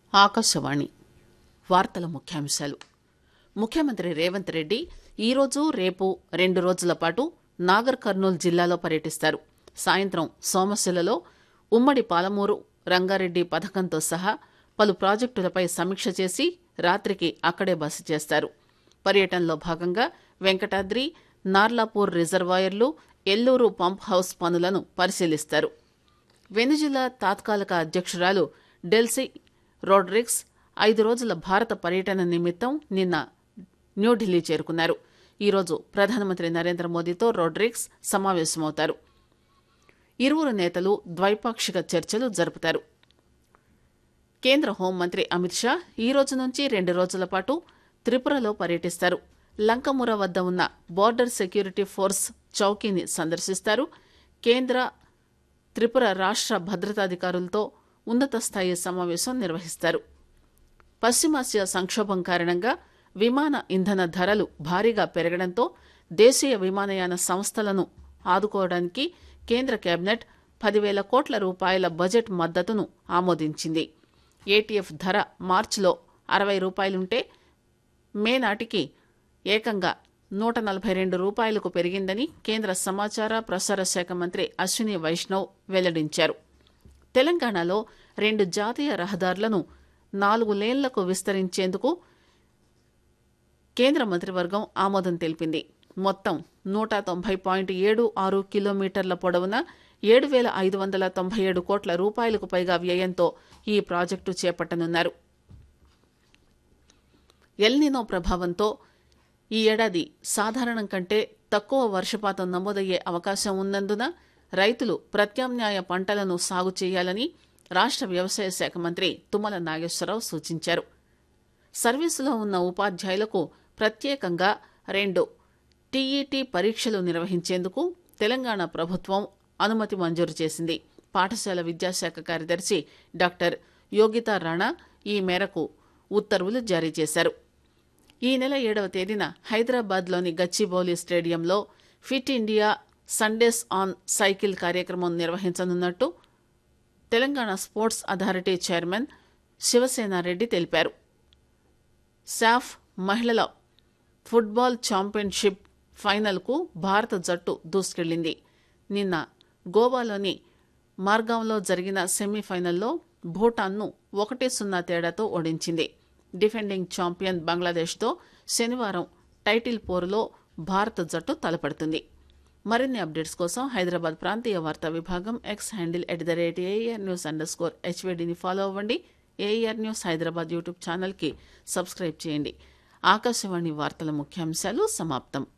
ఆకాశవాణి వార్తల ముఖ్యాంశాలు. ముఖ్యమంత్రి రేవంత్ రెడ్డి ఈరోజు రేపు 2 రోజుల పాటు నాగర్ కర్నూల్ జిల్లాలో పర్యటిస్తారు. సాయంత్రం సోమశిలలో ఉమ్మడి పాలమూరు రంగారెడ్డి పథకంతో సహా పలు ప్రాజెక్టులపై సమీక్ష చేసి రాత్రికి అక్కడే బస చేస్తారు. పర్యటనలో భాగంగా వెంకటాద్రి, నార్లాపూర్ రిజర్వాయర్లు, ఎల్లూరు పంప్ హౌస్ పనులను పరిశీలిస్తారు. వెనిజులా తాత్కాలిక అధ్యక్షురాలు డెల్సీ రోడ్రిగ్స్ 5 రోజుల భారత పర్యటన నిమిత్తం నిన్న న్యూఢిల్లీ చేరుకున్నారు. ఈరోజు ప్రధానమంత్రి నరేంద్ర మోదీతో రోడ్రిగ్స్ సమావేశమవుతారు. ఇరువురు నేతలు ద్వైపాక్షిక చర్చలు జరుపుతారు. కేంద్ర హోంమంత్రి అమిత్ షా ఈ రోజు నుంచి 2 రోజుల పాటు త్రిపురలో పర్యటిస్తారు. లంకముర వద్ద ఉన్న బోర్డర్ సెక్యూరిటీ ఫోర్స్ చౌకీని సందర్శిస్తారు. కేంద్ర త్రిపుర రాష్ట్ర భద్రతాధికారులతో ఉన్నత స్థాయి సమావేశం నిర్వహిస్తారు. పశ్చిమాసియా సంక్షోభం కారణంగా విమాన ఇంధన ధరలు భారీగా పెరగడంతో దేశీయ విమానయాన సంస్థలను ఆదుకోవడానికి కేంద్ర కేబినెట్ 10,000 కోట్ల రూపాయల బడ్జెట్ మద్దతును ఆమోదించింది. ఏటీఎఫ్ ధర మార్చిలో 60 రూపాయలుంటే మే నాటికి ఏకంగా 142 రూపాయలకు పెరిగిందని కేంద్ర సమాచార ప్రసార శాఖ మంత్రి అశ్విని వైష్ణవ్ వెల్లడించారు. తెలంగాణలో 2 జాతీయ రహదారులను 4 లేన్లకు విస్తరించేందుకు కేంద్ర మంత్రివర్గం ఆమోదం తెలిపింది. మొత్తం 190.76 కిలోమీటర్ల పొడవున 7,597 కోట్ల రూపాయలకు పైగా వ్యయంతో ఈ ప్రాజెక్టు చేపట్టనున్నారు. ఎల్నినో ప్రభావంతో ఈ ఏడాది సాధారణం కంటే తక్కువ వర్షపాతం నమోదయ్యే అవకాశం ఉన్నందున రైతులు ప్రత్యామ్నాయ పంటలను సాగు చేయాలని రాష్ట్ర వ్యవసాయ శాఖ మంత్రి తుమ్మల నాగేశ్వరరావు సూచించారు. సర్వీసులో ఉన్న ఉపాధ్యాయులకు ప్రత్యేకంగా 2 టీఈటీ పరీక్షలు నిర్వహించేందుకు తెలంగాణ ప్రభుత్వం అనుమతి మంజూరు చేసింది. పాఠశాల విద్యాశాఖ కార్యదర్శి డాక్టర్ యోగితా రాణా ఈ మేరకు ఉత్తర్వులు జారీ చేశారు. ఈ నెల 7వ తేదీన హైదరాబాద్లోని గచ్చిబౌలి స్టేడియంలో fit India Sundays on cycle కార్యక్రమం నిర్వహించనున్నట్టు Telangana sports authority chairman Shiva Sena Reddy తెలిపారు. సాఫ్ మహిళల ఫుట్బాల్ ఛాంపియన్షిప్ ఫైనల్కు భారత జట్టు దూసుకెళ్లింది. నిన్న గోవాలోని మార్గాంలో జరిగిన సెమీఫైనల్లో భూటాన్ను 1-0 తేడాతో ఓడించింది. డిఫెండింగ్ ఛాంపియన్ బంగ్లాదేశ్తో శనివారం టైటిల్ పోరులో భారత జట్టు తలపడుతుంది. మరిన్ని అప్డేట్స్ కోసం హైదరాబాద్ ప్రాంతీయ వార్తా విభాగం ఎక్స్ హ్యాండిల్ @AIRnews_HVDని ఫాలో అవ్వండి. ఏఆర్ న్యూస్ హైదరాబాద్ యూట్యూబ్ ఛానల్కి సబ్స్క్రైబ్ చేయండి. ఆకాశవాణి వార్తల ముఖ్యాంశాలు సమాప్తం.